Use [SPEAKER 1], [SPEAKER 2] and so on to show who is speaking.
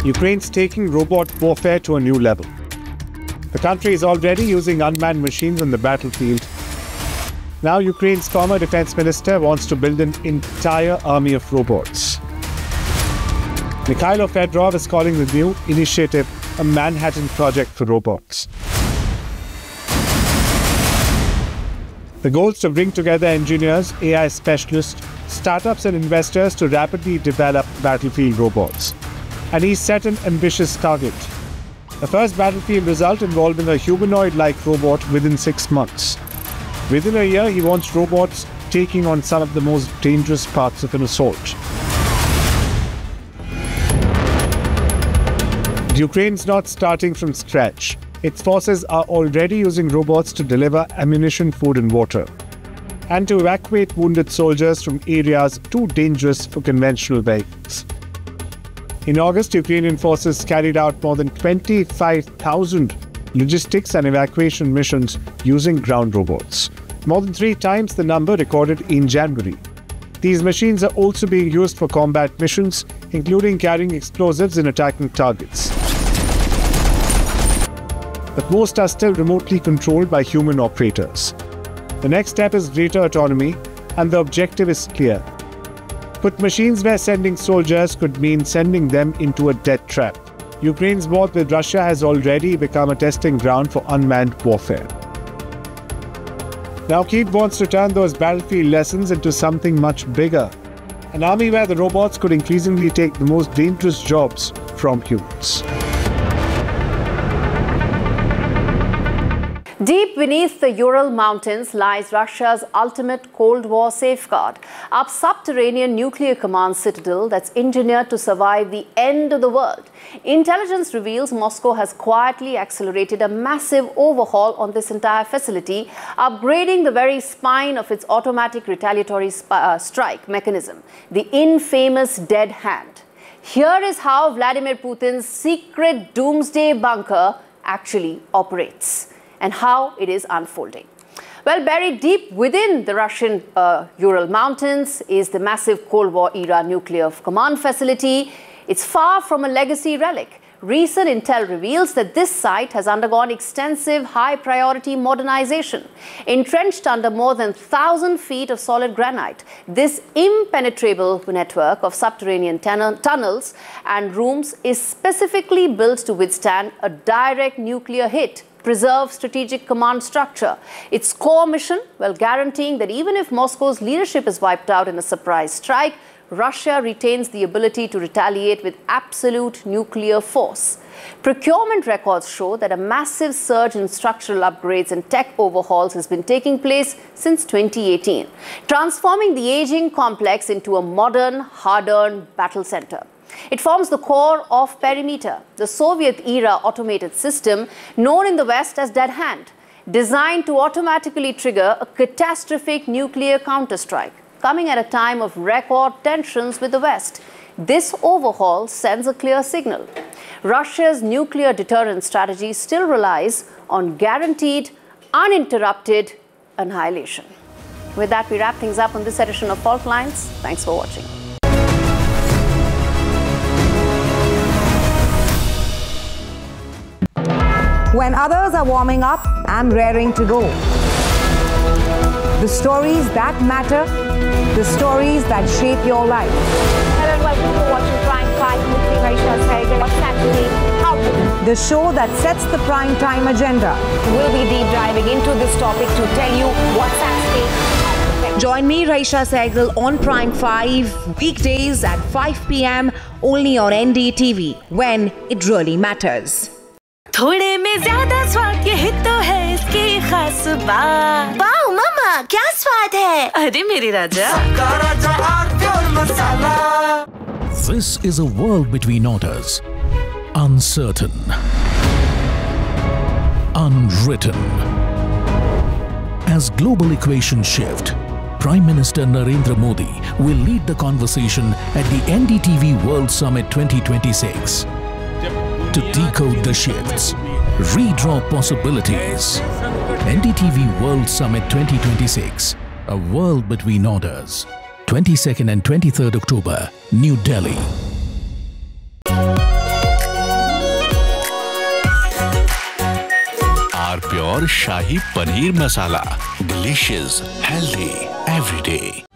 [SPEAKER 1] Ukraine's taking robot warfare to a new level. The country is already using unmanned machines on the battlefield. Now Ukraine's former defense minister wants to build an entire army of robots. Mikhailo Fedorov is calling the new initiative a Manhattan Project for robots. The goal is to bring together engineers, AI specialists, startups and investors to rapidly develop battlefield robots. And he's set an ambitious target. The first battlefield result involving a humanoid-like robot within 6 months. Within a year, he wants robots taking on some of the most dangerous parts of an assault. Ukraine's not starting from scratch. Its forces are already using robots to deliver ammunition, food and water, and to evacuate wounded soldiers from areas too dangerous for conventional vehicles. In August, Ukrainian forces carried out more than 25,000 logistics and evacuation missions using ground robots, more than 3 times the number recorded in January. These machines are also being used for combat missions, including carrying explosives and attacking targets. But most are still remotely controlled by human operators. The next step is greater autonomy, and the objective is clear. Put machines where sending soldiers could mean sending them into a death trap. Ukraine's war with Russia has already become a testing ground for unmanned warfare. Now Kyiv wants to turn those battlefield lessons into something much bigger. An army where the robots could increasingly take the most dangerous jobs from humans.
[SPEAKER 2] Deep beneath the Ural Mountains lies Russia's ultimate Cold War safeguard, a subterranean nuclear command citadel that's engineered to survive the end of the world. Intelligence reveals Moscow has quietly accelerated a massive overhaul on this entire facility, upgrading the very spine of its automatic retaliatory strike mechanism, the infamous dead hand. Here is how Vladimir Putin's secret doomsday bunker actually operates, and how it is unfolding. Well, buried deep within the Russian Ural Mountains is the massive Cold War-era nuclear command facility. It's far from a legacy relic. Recent intel reveals that this site has undergone extensive high-priority modernization. Entrenched under more than 1,000 feet of solid granite, this impenetrable network of subterranean tunnels and rooms is specifically built to withstand a direct nuclear hit, preserve strategic command structure. Its core mission, well, guaranteeing that even if Moscow's leadership is wiped out in a surprise strike, Russia retains the ability to retaliate with absolute nuclear force. Procurement records show that a massive surge in structural upgrades and tech overhauls has been taking place since 2018, transforming the aging complex into a modern, hard-earned battle center. It forms the core of Perimeter, the Soviet-era automated system known in the West as Dead Hand, designed to automatically trigger a catastrophic nuclear counterstrike, coming at a time of record tensions with the West. This overhaul sends a clear signal. Russia's nuclear deterrence strategy still relies on guaranteed, uninterrupted annihilation. With that, we wrap things up on this edition of Fault Lines. Thanks for watching.
[SPEAKER 3] When others are warming up, I'm raring to go. The stories that matter, the stories that shape your life.
[SPEAKER 4] Hello and welcome to watching Prime 5 with me, Raisha Sehgal. What's actually out?
[SPEAKER 3] The show that sets the prime time agenda.
[SPEAKER 4] We'll be deep diving into this topic to tell you what's at stake.
[SPEAKER 3] Join me, Raisha Sehgal, on Prime 5, weekdays at 5 p.m. only on NDTV, when it really matters.
[SPEAKER 5] थोड़े में ज्यादा स्वाद ये तो है इसकी खास बात।
[SPEAKER 6] वाओ मम्मा, क्या स्वाद है?
[SPEAKER 5] अरे मेरे राजा।
[SPEAKER 7] This is a world between orders, uncertain, unwritten. As global equations shift, Prime Minister Narendra Modi will lead the conversation at the NDTV World Summit 2026. To decode the shifts, redraw possibilities. NDTV World Summit 2026, a world between orders. 22nd and 23rd October, New Delhi.
[SPEAKER 8] AR Pure Shahi Paneer Masala. Delicious, healthy, every day.